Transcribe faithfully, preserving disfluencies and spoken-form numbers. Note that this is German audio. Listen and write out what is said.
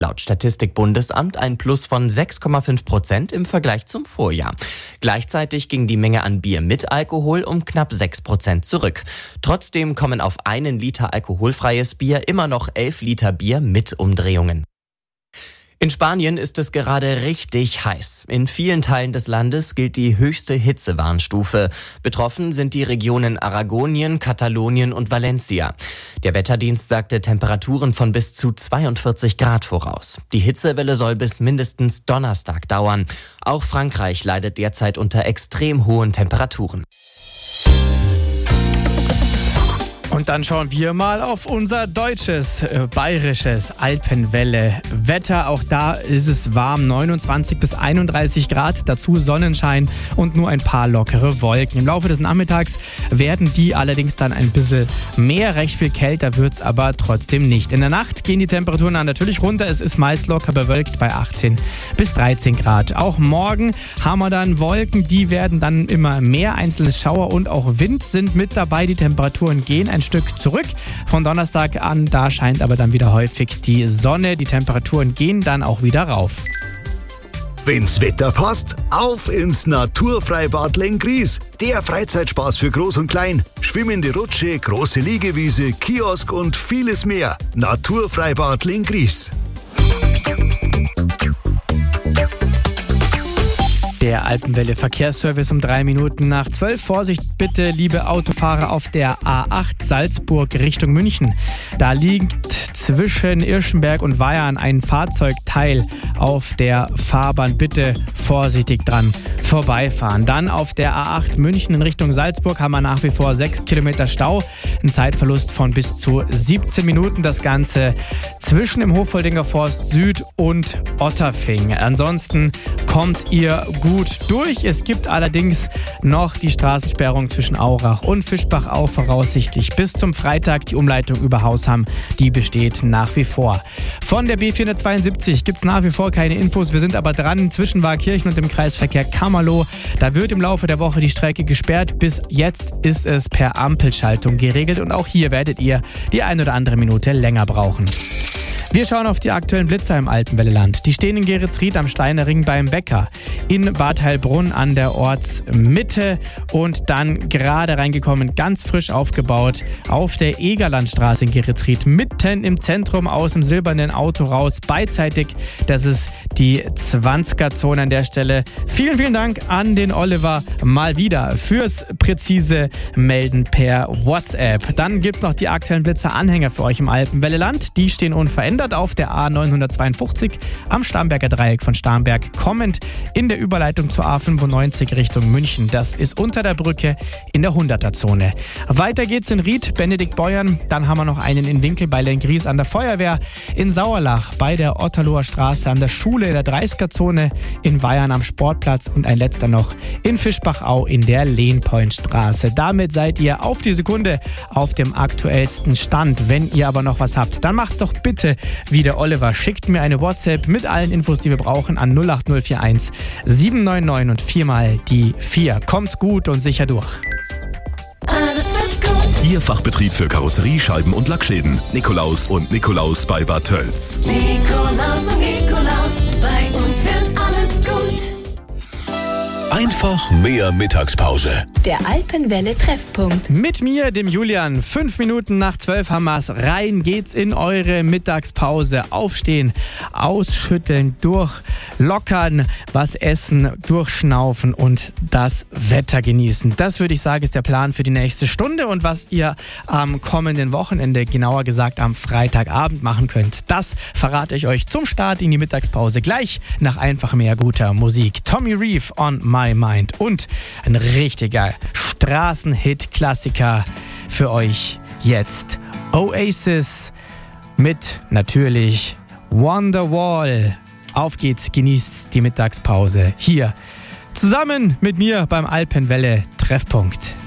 Laut Statistikbundesamt ein Plus von sechs Komma fünf Prozent im Vergleich zum Vorjahr. Gleichzeitig ging die Menge an Bier mit Alkohol um knapp sechs Prozent zurück. Trotzdem kommen auf einen Liter alkoholfreies Bier immer noch elf Liter Bier mit Umdrehungen. In Spanien ist es gerade richtig heiß. In vielen Teilen des Landes gilt die höchste Hitzewarnstufe. Betroffen sind die Regionen Aragonien, Katalonien und Valencia. Der Wetterdienst sagte Temperaturen von bis zu zweiundvierzig Grad voraus. Die Hitzewelle soll bis mindestens Donnerstag dauern. Auch Frankreich leidet derzeit unter extrem hohen Temperaturen. Und dann schauen wir mal auf unser deutsches, äh, bayerisches Alpenwelle-Wetter. Auch da ist es warm, neunundzwanzig bis einunddreißig Grad, dazu Sonnenschein und nur ein paar lockere Wolken. Im Laufe des Nachmittags werden die allerdings dann ein bisschen mehr, recht viel kälter wird es aber trotzdem nicht. In der Nacht gehen die Temperaturen dann natürlich runter, es ist meist locker bewölkt bei achtzehn bis dreizehn Grad. Auch morgen haben wir dann Wolken, die werden dann immer mehr, einzelne Schauer und auch Wind sind mit dabei, die Temperaturen gehen ein Stück zurück. Von Donnerstag an, da scheint aber dann wieder häufig die Sonne. Die Temperaturen gehen dann auch wieder rauf. Wenn's Wetter passt, auf ins Naturfreibad Lenggries. Der Freizeitspaß für Groß und Klein. Schwimmende Rutsche, große Liegewiese, Kiosk und vieles mehr. Naturfreibad Lenggries. Der Alpenwelle Verkehrsservice um drei Minuten nach zwölf. Vorsicht bitte, liebe Autofahrer, auf der A acht Salzburg Richtung München. Da liegt zwischen Irschenberg und Weyarn ein Fahrzeugteil auf der Fahrbahn. Bitte vorsichtig dran vorbeifahren. Dann auf der A acht München in Richtung Salzburg haben wir nach wie vor sechs Kilometer Stau. Ein Zeitverlust von bis zu siebzehn Minuten. Das Ganze zwischen dem Hochvoldinger Forst Süd und Otterfing. Ansonsten kommt ihr gut durch. Es gibt allerdings noch die Straßensperrung zwischen Aurach und Fischbach auch voraussichtlich bis zum Freitag. Die Umleitung über Hausham, die besteht nach wie vor. Von der B vierhundertzweiundsiebzig gibt es nach wie vor keine Infos. Wir sind aber dran zwischen Waakirchen und dem Kreisverkehr Kammerloh. Da wird im Laufe der Woche die Strecke gesperrt. Bis jetzt ist es per Ampelschaltung geregelt und auch hier werdet ihr die ein oder andere Minute länger brauchen. Wir schauen auf die aktuellen Blitzer im Alpenwelleland. Die stehen in Geretsried am Steiner Ring beim Bäcker, in Bad Heilbrunn an der Ortsmitte und dann gerade reingekommen, ganz frisch aufgebaut, auf der Egerlandstraße in Geretsried, mitten im Zentrum aus dem silbernen Auto raus, beidseitig. Das ist die zwanziger-Zone an der Stelle. Vielen, vielen Dank an den Oliver mal wieder fürs präzise Melden per WhatsApp. Dann gibt es noch die aktuellen Blitzer-Anhänger für euch im Alpenwelleland. Die stehen unverändert auf der A neunhundertzweiundfünfzig am Starnberger Dreieck von Starnberg kommend in der Überleitung zur A fünfundneunzig Richtung München. Das ist unter der Brücke in der hunderter-Zone. Weiter geht's in Ried, Benedikt-Beuern. Dann haben wir noch einen in Winkel bei Lenggries an der Feuerwehr, in Sauerlach bei der Otterloher Straße an der Schule in der dreißiger-Zone, in Weyarn am Sportplatz und ein letzter noch in Fischbachau in der Lehnpointstraße. Damit seid ihr auf die Sekunde auf dem aktuellsten Stand. Wenn ihr aber noch was habt, dann macht's doch bitte wie der Oliver. Schickt mir eine WhatsApp mit allen Infos, die wir brauchen, an null acht null vier eins sieben neun neun und viermal die vier. Kommt's gut und sicher durch. Alles wird gut. Ihr Fachbetrieb für Karosserie, Scheiben und Lackschäden. Nikolaus und Nikolaus bei Bad Tölz. Nikolaus und Nikolaus, bei uns wird alles gut. Einfach mehr Mittagspause. Der Alpenwelle-Treffpunkt. Mit mir, dem Julian. Fünf Minuten nach zwölf haben wir's. Rein geht's in eure Mittagspause. Aufstehen, ausschütteln, durchlockern, was essen, durchschnaufen und das Wetter genießen. Das würde ich sagen, ist der Plan für die nächste Stunde und was ihr am kommenden Wochenende, genauer gesagt am Freitagabend machen könnt. Das verrate ich euch zum Start in die Mittagspause. Gleich nach einfach mehr guter Musik. Tommy Reeve on My Mind und ein richtiger Straßenhit-Klassiker für euch jetzt. Oasis mit natürlich Wonderwall. Auf geht's, genießt die Mittagspause hier zusammen mit mir beim Alpenwelle Treffpunkt.